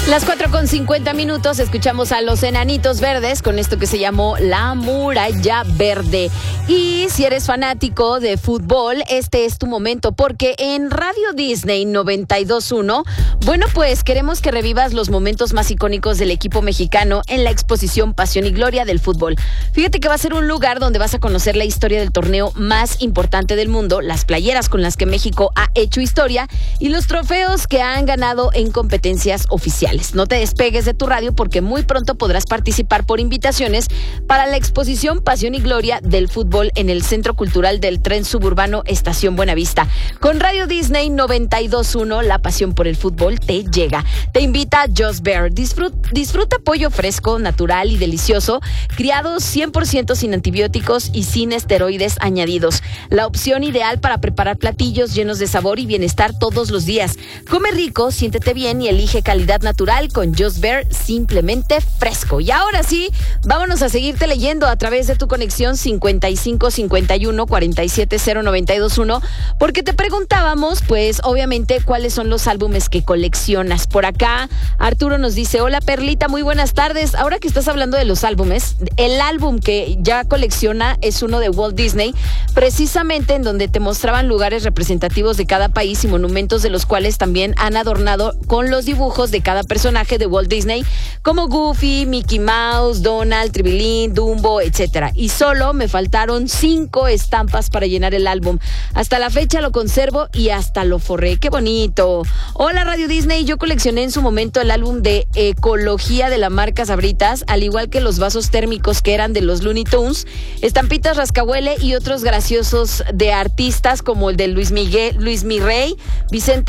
Las 4:50 escuchamos a los Enanitos Verdes con esto que se llamó La Muralla Verde. Y si eres fanático de fútbol, este es tu momento, porque en Radio Disney 92.1, bueno, pues queremos que revivas los momentos más icónicos del equipo mexicano en la exposición Pasión y Gloria del Fútbol. Fíjate que va a ser un lugar donde vas a conocer la historia del torneo más importante del mundo, las playeras con las que México ha hecho historia y los trofeos que han ganado en competencias oficiales. No te despegues de tu radio porque muy pronto podrás participar por invitaciones para la exposición Pasión y Gloria del Fútbol en el Centro Cultural del Tren Suburbano Estación Buenavista. Con Radio Disney 92.1, la pasión por el fútbol te llega. Te invita Just Bear. Disfruta pollo fresco, natural y delicioso, criado 100% sin antibióticos y sin esteroides añadidos. La opción ideal para preparar platillos llenos de sabor y bienestar todos los días. Come rico, siéntete bien y elige calidad natural con Just Bear, simplemente fresco. Y ahora sí, vámonos a seguirte leyendo a través de tu conexión 5551-470-921, porque te preguntábamos, pues obviamente, cuáles son los álbumes que coleccionas. Por acá, Arturo nos dice: hola Perlita, muy buenas tardes. Ahora que estás hablando de los álbumes, el álbum que ya colecciona es uno de Walt Disney, precisamente en donde te mostraban lugares representativos de cada país y monumentos de los cuales también han adornado con los dibujos de cada personaje de Walt Disney, como Goofy, Mickey Mouse, Donald, Tribilín, Dumbo, etcétera. Y solo me faltaron 5 estampas para llenar el álbum. Hasta la fecha lo conservo y hasta lo forré. ¡Qué bonito! Hola Radio Disney, yo coleccioné en su momento el álbum de ecología de la marca Sabritas, al igual que los vasos térmicos que eran de los Looney Tunes, estampitas Rascahuele y otros graciosos de artistas como el de Luis Miguel, Luis Mirrey, Vicente